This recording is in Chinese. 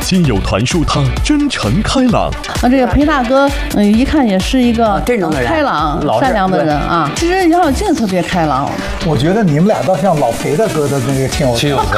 亲友团述他真诚开朗。 这个裴大哥，一看也是一个真诚的人， 开朗、善良的人啊。其实杨晓静特别开朗。 我觉得你们俩倒像老裴大哥的那个亲友团。